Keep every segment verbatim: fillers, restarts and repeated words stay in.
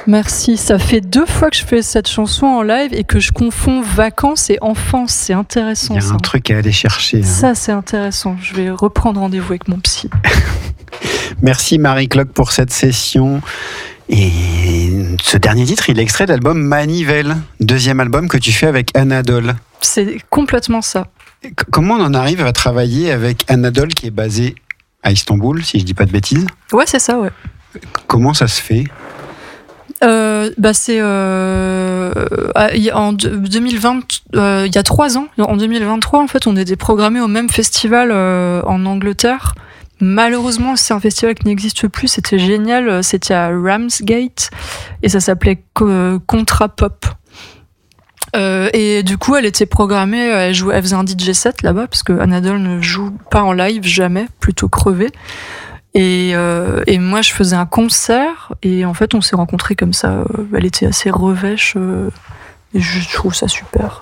Merci. Ça fait deux fois que je fais cette chanson en live et que je confonds vacances et enfance. C'est intéressant. Il y a ça. un truc à aller chercher. Hein. Ça, c'est intéressant. Je vais reprendre rendez-vous avec mon psy. Merci Marie Cloque pour cette session. Et ce dernier titre, il est extrait de l'album Manivelle, deuxième album que tu fais avec Anadole. C'est complètement ça. Comment on en arrive à travailler avec Anadole qui est basé à Istanbul, si je dis pas de bêtises ? Ouais, c'est ça, ouais. Comment ça se fait ? Euh, bah c'est euh, en deux mille vingt, euh, il y a trois ans, en deux mille vingt-trois, en fait, on était programmés au même festival euh, en Angleterre. Malheureusement, c'est un festival qui n'existe plus. C'était génial. C'était à Ramsgate et ça s'appelait Contra Pop. Euh, et du coup, elle était programmée. Elle, jouait, elle faisait un D J set là-bas parce que Anadole ne joue pas en live jamais, plutôt crevé. Et, euh, et moi, je faisais un concert et en fait, on s'est rencontrés comme ça. Elle était assez revêche euh, et je trouve ça super.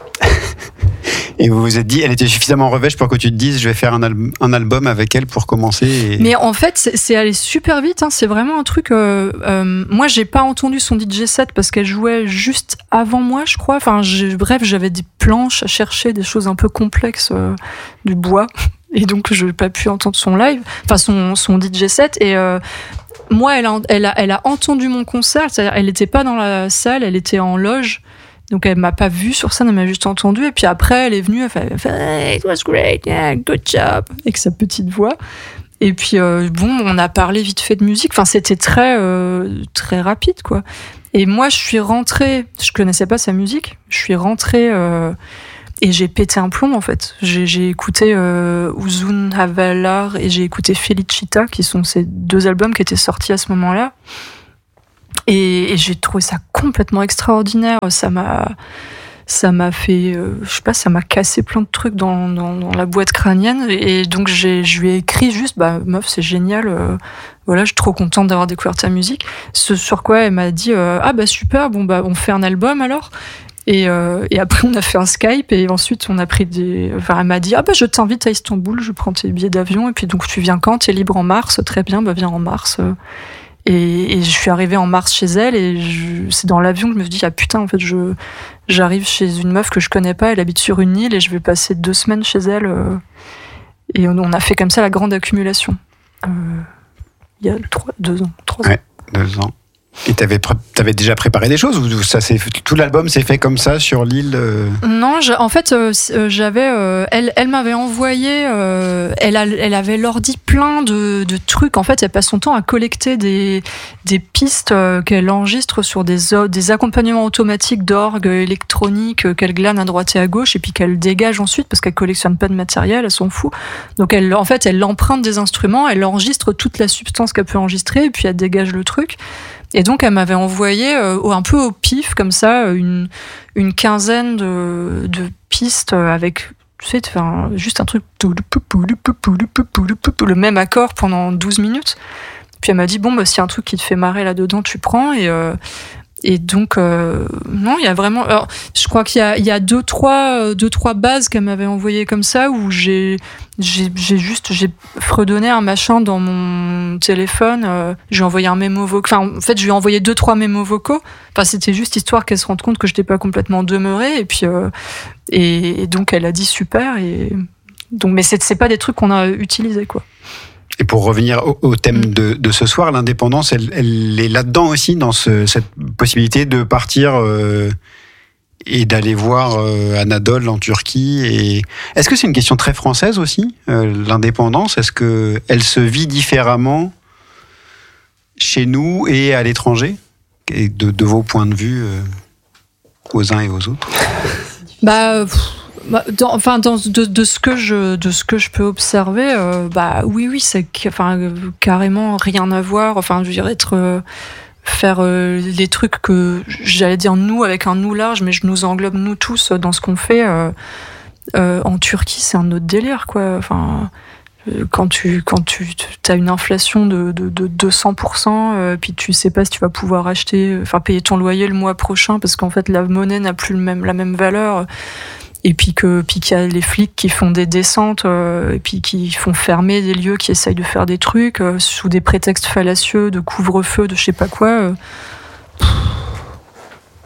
Et vous vous êtes dit, elle était suffisamment revêche pour que tu te dises, je vais faire un, al- un album avec elle pour commencer. Et... Mais en fait, c'est, c'est allé super vite. Hein. C'est vraiment un truc. Euh, euh, moi, j'ai pas entendu son D J set parce qu'elle jouait juste avant moi, je crois. Enfin, j'ai, bref, j'avais des planches à chercher, des choses un peu complexes, euh, du bois, et donc je n'ai pas pu entendre son live, enfin son son D J set. Et euh, moi, elle a, elle a, elle a entendu mon concert. C'est-à-dire, elle n'était pas dans la salle, elle était en loge. Donc elle m'a pas vue sur scène, elle m'a juste entendu. Et puis après, elle est venue, elle fait, elle fait hey, "It was great, yeah, good job", avec sa petite voix. Et puis euh, bon, on a parlé vite fait de musique. Enfin, c'était très euh, très rapide, quoi. Et moi, je suis rentrée, je connaissais pas sa musique. Je suis rentrée euh, et j'ai pété un plomb en fait. J'ai, j'ai écouté euh, Uzun Havalar et j'ai écouté Felicita, qui sont ces deux albums qui étaient sortis à ce moment-là. Et, et j'ai trouvé ça complètement extraordinaire. Ça m'a, ça m'a fait, euh, je sais pas, ça m'a cassé plein de trucs dans, dans, dans la boîte crânienne. Et donc j'ai, je lui ai écrit juste, bah meuf, c'est génial. Euh, voilà, je suis trop contente d'avoir découvert ta musique. Ce sur quoi elle m'a dit, euh, ah bah super, bon bah on fait un album alors. Et, euh, et après on a fait un Skype et ensuite on a pris des. Enfin, elle m'a dit, ah bah je t'invite à Istanbul, je prends tes billets d'avion et puis donc tu viens quand ? T'es libre en mars ? Très bien, bah viens en mars. Et, et je suis arrivée en mars chez elle et je, c'est dans l'avion que je me suis dit, ah putain, en fait, je, j'arrive chez une meuf que je connais pas, elle habite sur une île et je vais passer deux semaines chez elle. Euh, et on, on a fait comme ça la grande accumulation. Euh, il y a trois, deux ans. Trois ans. Ouais, deux ans. Et t'avais, pré- t'avais déjà préparé des choses ou ça s'est, tout l'album s'est fait comme ça sur l'île euh... Non, je, en fait, euh, j'avais, euh, elle, elle m'avait envoyé, euh, elle, a, elle avait l'ordi plein de, de trucs. En fait, elle passe son temps à collecter des, des pistes euh, qu'elle enregistre sur des, des accompagnements automatiques d'orgue électronique euh, qu'elle glane à droite et à gauche et puis qu'elle dégage ensuite parce qu'elle collectionne pas de matériel, elle s'en fout. Donc, elle, en fait, elle emprunte des instruments, elle enregistre toute la substance qu'elle peut enregistrer et puis elle dégage le truc. Et donc, elle m'avait envoyé euh, un peu au pif, comme ça, une, une quinzaine de, de pistes avec, tu sais, enfin, juste un truc, le même accord pendant douze minutes. Puis elle m'a dit, bon, bah, s'il y a un truc qui te fait marrer là-dedans, tu prends. Et, euh, et donc, euh, non, il y a vraiment. Alors, je crois qu'il y a, il y a deux, trois, deux, trois bases qu'elle m'avait envoyées comme ça, où j'ai. J'ai, j'ai juste j'ai fredonné un machin dans mon téléphone. Euh, j'ai envoyé un mémo vocal. Enfin, en fait, je lui ai envoyé deux, trois mémos vocaux. Enfin, c'était juste histoire qu'elle se rende compte que je n'étais pas complètement demeurée. Et puis, euh, et, et donc, elle a dit super. Et donc, mais c'est, c'est pas des trucs qu'on a utilisés, quoi. Et pour revenir au, au thème de, de ce soir, l'indépendance, elle, elle est là-dedans aussi, dans ce, cette possibilité de partir euh, et d'aller voir euh, Anadole en Turquie. Et... Est-ce que c'est une question très française aussi, euh, l'indépendance ? Est-ce qu'elle se vit différemment chez nous et à l'étranger ? Et de, de vos points de vue euh, aux uns et aux autres ? Bah... Pff... Dans, enfin, dans, de, de, ce que je, de ce que je peux observer, euh, bah oui, oui, c'est enfin, carrément rien à voir. Enfin, je veux dire, être, euh, faire euh, les trucs que j'allais dire nous avec un nous large, mais je nous englobe nous tous dans ce qu'on fait. Euh, euh, en Turquie, c'est un autre délire, quoi. Enfin, quand tu, quand tu as une inflation de, de, de deux cents pour cent, euh, puis tu sais pas si tu vas pouvoir acheter, enfin, payer ton loyer le mois prochain parce qu'en fait, la monnaie n'a plus le même, la même valeur. Et puis que puis qu'il y a les flics qui font des descentes euh, et puis qui font fermer des lieux, qui essayent de faire des trucs euh, sous des prétextes fallacieux de couvre-feu, de je sais pas quoi. Euh,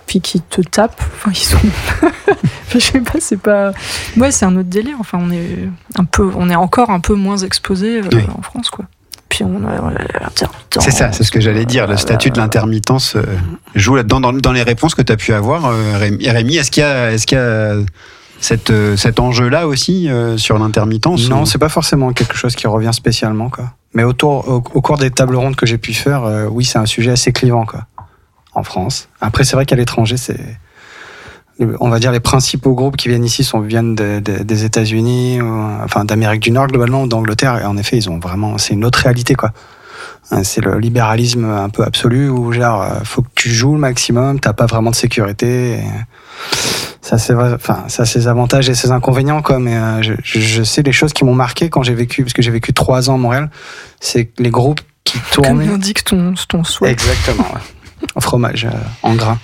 puis qui te tapent. Enfin, ils sont. Je sais pas, c'est pas. Ouais, c'est un autre délire. Enfin, on est un peu, on est encore un peu moins exposé euh, oui. en France, quoi. Puis on a l'intermittence. C'est ça, c'est ce que j'allais dire. Le statut de l'intermittence euh, joue là-dedans. Dans, dans les réponses que tu as pu avoir, euh, Rémi, est-ce qu'il y a, est-ce qu'il y a cette, euh, cet enjeu-là aussi euh, sur l'intermittence? Non, ou... c'est pas forcément quelque chose qui revient spécialement, quoi. Mais autour, au, au cours des tables rondes que j'ai pu faire, euh, oui, c'est un sujet assez clivant, quoi. En France. Après, c'est vrai qu'à l'étranger, c'est, on va dire, les principaux groupes qui viennent ici sont viennent de, de, des États-Unis, ou, enfin d'Amérique du Nord globalement, ou d'Angleterre. Et en effet, ils ont vraiment, c'est une autre réalité, quoi. C'est le libéralisme un peu absolu où genre faut que tu joues le maximum, t'as pas vraiment de sécurité. Et ça c'est vrai, enfin ça a ses avantages et ses inconvénients, quoi. Mais euh, je, je sais les choses qui m'ont marqué quand j'ai vécu, parce que j'ai vécu trois ans à Montréal, c'est que les groupes qui tournaient. Comme on dit que ton ton souhait. Exactement. Ouais. En fromage, euh, en grains.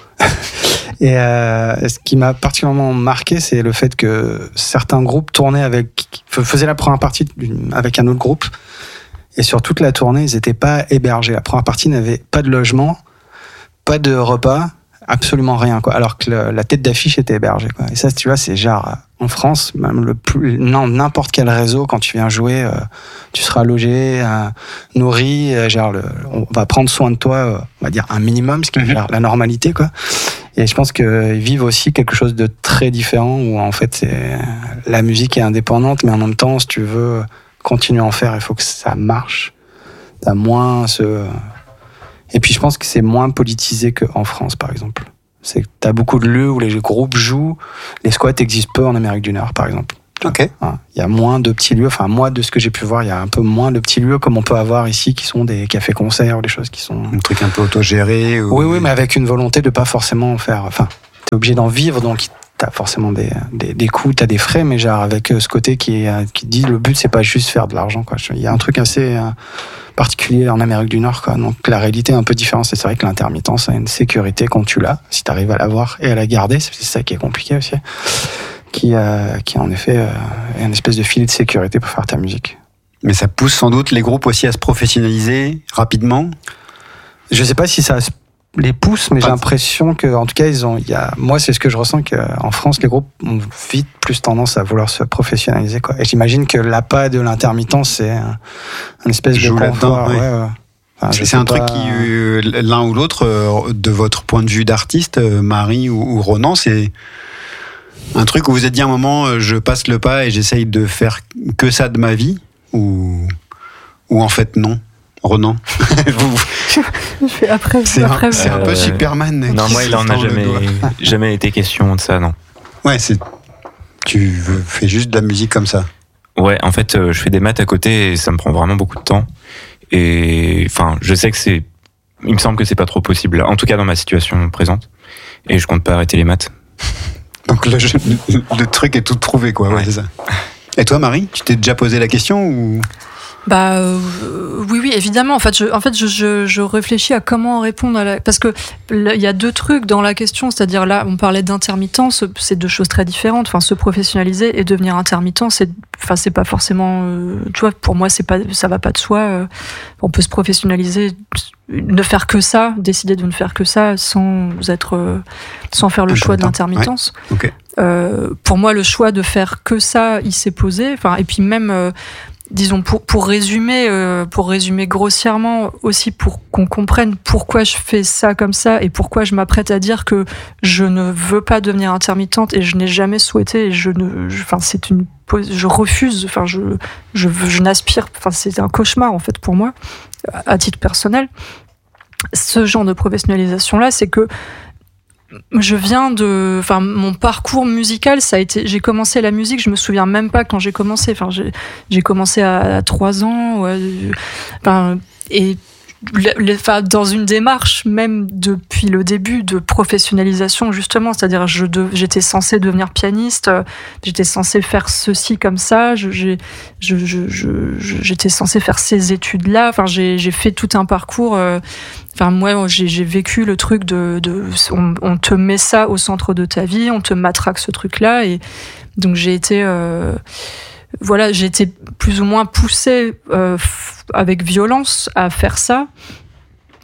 Et euh, ce qui m'a particulièrement marqué, c'est le fait que certains groupes tournaient avec, faisaient la première partie avec un autre groupe. Et sur toute la tournée, ils n'étaient pas hébergés. La première partie n'avait pas de logement, pas de repas, absolument rien, quoi. Alors que le, la tête d'affiche était hébergée, quoi. Et ça, tu vois, c'est genre, en France, même le plus, non, n'importe quel réseau, quand tu viens jouer, euh, tu seras logé, euh, nourri, euh, genre, le, on va prendre soin de toi, euh, on va dire un minimum, ce qui est genre la normalité, quoi. Et je pense qu'ils vivent aussi quelque chose de très différent, où en fait, c'est, la musique est indépendante, mais en même temps, si tu veux continuer à en faire, il faut que ça marche. T'as moins ce... Et puis je pense que c'est moins politisé qu'en France, par exemple. C'est que t'as beaucoup de lieux où les groupes jouent. Les squats existent peu en Amérique du Nord, par exemple. Ok. Il y a moins de petits lieux. Enfin, moi, de ce que j'ai pu voir, il y a un peu moins de petits lieux comme on peut avoir ici, qui sont des cafés-concerts ou des choses qui sont... Un truc un peu autogéré. Ou... Oui, oui, mais avec une volonté de pas forcément faire... Enfin, t'es obligé d'en vivre, donc... T'as forcément des, des, des coûts, t'as des frais, mais genre avec ce côté qui, qui dit le but c'est pas juste faire de l'argent, quoi. Il y a un truc assez particulier en Amérique du Nord, quoi. Donc la réalité est un peu différente. C'est vrai que l'intermittence a une sécurité quand tu l'as, si t'arrives à l'avoir et à la garder, c'est ça qui est compliqué aussi. Qui, euh, qui en effet euh, est une espèce de filet de sécurité pour faire ta musique. Mais ça pousse sans doute les groupes aussi à se professionnaliser rapidement. Je sais pas si ça les pousse, mais j'ai l'impression que, en tout cas, ils ont, il y a, moi, c'est ce que je ressens qu'en France, les groupes ont vite plus tendance à vouloir se professionnaliser, quoi. Et j'imagine que l'appât de l'intermittence, c'est un, un espèce Joue de confort. Ouais. Ouais, ouais. Enfin, c'est c'est un pas... truc qui, euh, l'un ou l'autre, euh, de votre point de vue d'artiste, euh, Marie ou, ou Ronan, c'est un truc où vous êtes dit à un moment, euh, je passe le pas et j'essaye de faire que ça de ma vie, ou, ou en fait non. Ronan, vous... je fais après. C'est après, un, c'est un peu euh, Superman. Non, moi, il en a jamais, jamais été question de ça, non. Ouais, c'est. Tu fais juste de la musique comme ça. Ouais, en fait, euh, je fais des maths à côté et ça me prend vraiment beaucoup de temps. Et enfin, je sais que c'est. Il me semble que c'est pas trop possible, en tout cas dans ma situation présente. Et je compte pas arrêter les maths. Donc le, jeu, le, le truc est tout trouvé, quoi. Ouais, ouais, c'est ça. Et toi, Marie, tu t'es déjà posé la question ou? Bah euh, oui, oui, évidemment. En fait, je, en fait, je, je, je réfléchis à comment répondre à la... parce que il y a deux trucs dans la question, c'est-à-dire là, on parlait d'intermittence, c'est deux choses très différentes. Enfin, se professionnaliser et devenir intermittent, c'est, enfin, c'est pas forcément, euh, tu vois, pour moi, c'est pas, ça va pas de soi. Euh, on peut se professionnaliser, ne faire que ça, décider de ne faire que ça, sans être, euh, sans faire le choix de l'intermittence. Ouais. Okay. Euh, pour moi, le choix de faire que ça, il s'est posé. Enfin, et puis même. Euh, Disons, pour, pour résumer, euh, pour résumer grossièrement, aussi pour qu'on comprenne pourquoi je fais ça comme ça et pourquoi je m'apprête à dire que je ne veux pas devenir intermittente et je n'ai jamais souhaité et je ne, enfin, c'est une, je refuse, enfin, je, je, je n'aspire, enfin, c'est un cauchemar en fait pour moi, à titre personnel. Ce genre de professionnalisation-là, c'est que je viens de, enfin, mon parcours musical, ça a été, j'ai commencé la musique, je me souviens même pas quand j'ai commencé, enfin, j'ai, j'ai commencé à, à trois ans, ouais, enfin, et enfin, dans une démarche même depuis le début de professionnalisation justement, c'est-à-dire je de, j'étais censée devenir pianiste, j'étais censée faire ceci comme ça, je, j'ai, je, je, je, j'étais censée faire ces études-là, enfin, j'ai, j'ai fait tout un parcours. Euh, Enfin, moi, j'ai, j'ai vécu le truc de, de on, on te met ça au centre de ta vie, on te matraque ce truc-là, et donc j'ai été, euh, voilà, j'ai été plus ou moins poussée euh, avec violence à faire ça.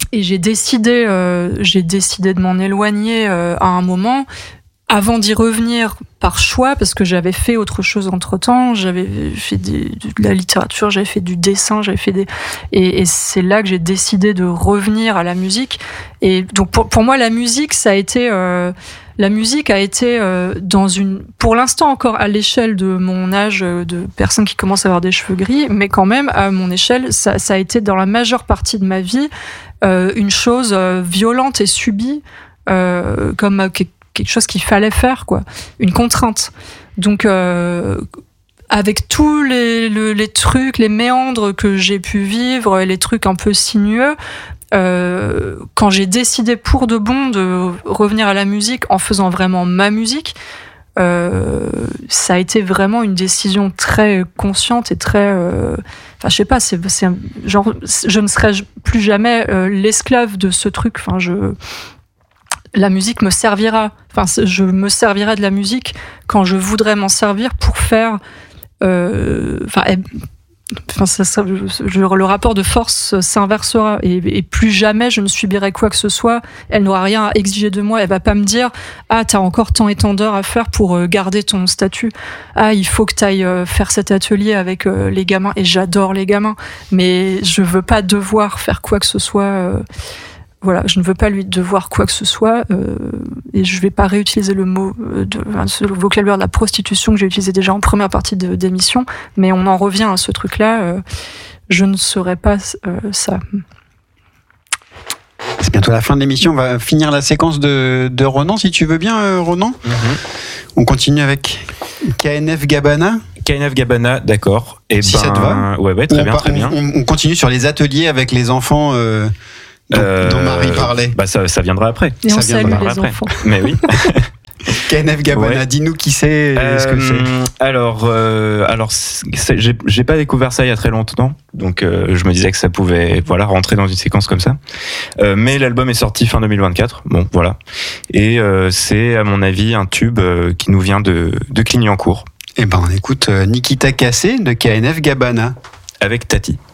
et j'ai décidé, euh, j'ai décidé de m'en éloigner euh, à un moment. Avant d'y revenir par choix, parce que j'avais fait autre chose entre-temps, j'avais fait des, de la littérature, j'avais fait du dessin, j'avais fait des... Et, et c'est là que j'ai décidé de revenir à la musique. Et donc pour, pour moi, la musique, ça a été... Euh, la musique a été euh, dans une... Pour l'instant encore à l'échelle de mon âge, de personnes qui commencent à avoir des cheveux gris, mais quand même, à mon échelle, ça, ça a été dans la majeure partie de ma vie euh, une chose euh, violente et subie, euh, comme... Euh, quelque chose qu'il fallait faire, quoi, une contrainte. Donc, euh, avec tous les, le, les trucs, les méandres que j'ai pu vivre, les trucs un peu sinueux, euh, quand j'ai décidé pour de bon de revenir à la musique en faisant vraiment ma musique, euh, ça a été vraiment une décision très consciente et très... Euh, enfin, je sais pas, c'est, c'est genre, je ne serai plus jamais euh, l'esclave de ce truc. Enfin, je... La musique me servira, enfin, je me servirai de la musique quand je voudrais m'en servir pour faire, euh, enfin, enfin ça, ça, je, le rapport de force s'inversera et, et plus jamais je ne subirai quoi que ce soit. Elle n'aura rien à exiger de moi. Elle va pas me dire ah t'as encore tant et tant d'heures à faire pour garder ton statut. Ah il faut que t'ailles faire cet atelier avec les gamins et j'adore les gamins, mais je veux pas devoir faire quoi que ce soit. Euh, Voilà, je ne veux pas lui devoir quoi que ce soit euh, et je ne vais pas réutiliser le mot, euh, de, enfin, le vocabulaire de la prostitution que j'ai utilisé déjà en première partie de, d'émission, mais on en revient à ce truc-là. Euh, je ne serai pas euh, ça. C'est bientôt la fin de l'émission. On va finir la séquence de, de Ronan, si tu veux bien, euh, Ronan. Mm-hmm. On continue avec K N F Gabana. K N F Gabana, d'accord. Et si ben, ça te va. Ouais, ouais, très on bien, pa- très bien. On, on continue sur les ateliers avec les enfants. Euh, Dont, euh, dont Marie parlait. Bah ça, ça viendra après. Et ça on salue les après. enfants. Mais oui. K N F Gabana, ouais. Dis-nous qui c'est. Euh, ce que c'est. Alors, euh, alors, c'est, j'ai, j'ai pas découvert ça il y a très longtemps, donc euh, je me disais que ça pouvait, voilà, rentrer dans une séquence comme ça. Euh, mais l'album est sorti fin deux mille vingt-quatre. Bon, voilà. Et euh, c'est à mon avis un tube euh, qui nous vient de, de Clignancourt. Eh ben, on écoute euh, Nikita Kassé de K N F Gabana avec Tati.